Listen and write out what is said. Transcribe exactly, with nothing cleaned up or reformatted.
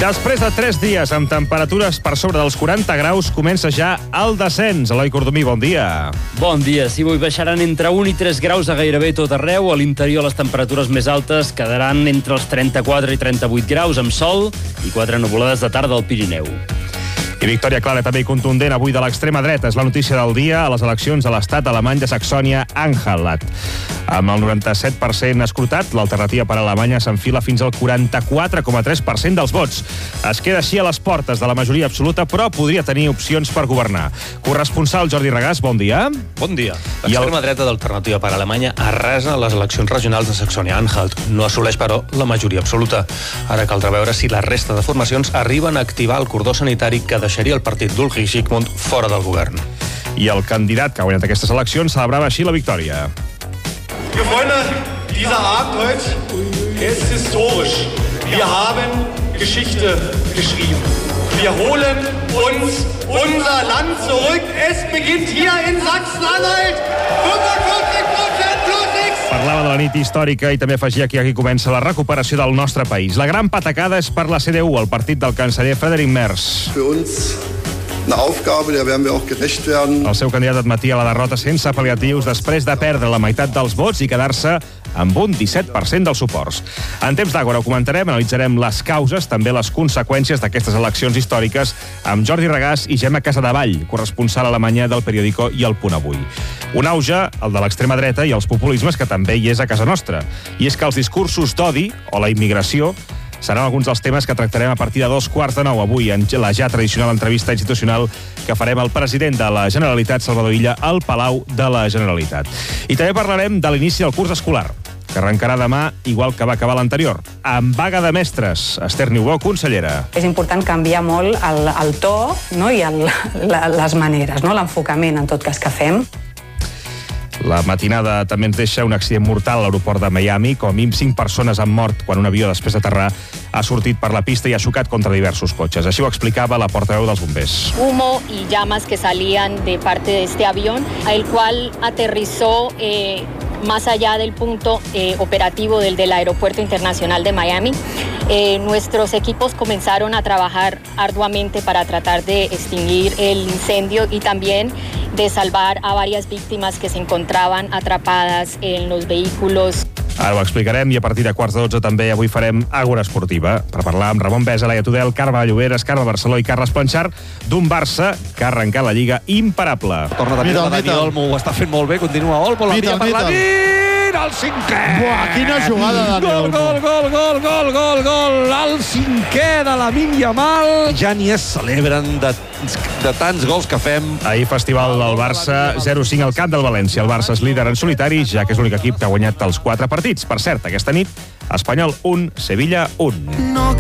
Després de tres dies amb temperatures per sobre dels quaranta graus, comença ja el descens. Eloi Cordomí, bon dia. Bon dia. Sí, avui baixaran entre un i tres graus a gairebé tot arreu. A l'interior les temperatures més altes quedaran entre els trenta-quatre i trenta-vuit graus, amb sol i quatre nuvolades de tarda al Pirineu. I victòria clara també i contundent avui de l'extrema dreta. És la notícia del dia a les eleccions a l'estat alemany de Saxònia-Anhalt. Amb el noranta-set per cent escrutat, l'alternativa per a Alemanya s'enfila fins al quaranta-quatre coma tres per cent dels vots. Es queda així a les portes de la majoria absoluta, però podria tenir opcions per governar. Corresponsal Jordi Regàs, bon dia. Bon dia. L'extrema el... dreta d'alternativa per a Alemanya arrasa les eleccions regionals de Saxònia-Anhalt. No assoleix, però, la majoria absoluta. Ara caldrà veure si la resta de formacions arriben a activar el cordó sanitari que deixaria el partit d'Ulrich Zsigmund fora del govern. I el candidat que ha guanyat aquestes eleccions celebrava així la victòria. Liebe Freunde, dieser Abend heute ist historisch. Wir haben Geschichte geschrieben. Wir holen uns unser Land zurück. Es beginnt hier in Sachsen-Anhalt. fünfundvierzig Prozent plus X. Parlava de la nit històrica i també afegia que aquí comença la recuperació del nostre país. La gran patacada és per la C D U, el partit del canceller Friedrich Merz. Für uns una aufgabe, der werden wir auch gerecht werden. El seu candidat admetia la derrota sense pal·liatius després de perdre la meitat dels vots i quedar-se amb un disset per cent dels suports. En temps d'Àgora ho comentarem, analitzarem les causes, també les conseqüències d'aquestes eleccions històriques amb Jordi Regàs i Gemma Casadevall, corresponsal a Alemanya del Periódico i El Punt Avui. Un auge, el de l'extrema dreta i els populismes, que també hi és a casa nostra. I és que els discursos d'odi o la immigració seran alguns dels temes que tractarem a partir de dos quarts de nou avui en la ja tradicional entrevista institucional que farem al president de la Generalitat, Salvador Illa, al Palau de la Generalitat. I també parlarem de l'inici del curs escolar, que arrencarà demà, igual que va acabar l'anterior, amb vaga de mestres. Esther Niubó, consellera. És important canviar molt el, el to, no? I el, la, les maneres, no? L'enfocament, en tot cas, que fem. La matinada també ens deixa un accident mortal a l'aeroport de Miami. Com a mínim cinc persones han mort quan un avió, després d'aterrar, ha sortit per la pista i ha xocat contra diversos cotxes. Així ho explicava la portaveu dels bombers. Humo y llamas que salían de parte de este avión, el cual aterrizó eh, más allá del punto eh, operativo del, del Aeropuerto Internacional de Miami. Eh, nuestros equipos comenzaron a trabajar arduamente para tratar de extinguir el incendio y también de salvar a varias víctimas que se encontraban atrapadas en los vehículos. Ara ho explicarem i a partir de quarts de dotze també avui farem Àgora Esportiva per parlar amb Ramon Besa, Laia Tudel, Carme Lloberes, Carme Barceló i Carles Planxart d'un Barça que ha arrencat la Lliga imparable. Torna de Mira, Dani Olmo, ho està fent molt bé, continua Olmo, l'envia per la nit, el cinquè! Buah, quina jugada, Dani gol, Olmo! Gol, gol, gol, gol, gol, gol, el cinquè de Lamine Yamal. Ja ni es celebren de, de tants gols que fem. Ahir festival del Barça, zero cinc al camp del València. El Barça és líder en solitari, ja que és l'únic equip que ha guanyat els quatre partits. Per cert, aquesta nit, Espanyol un, Sevilla un.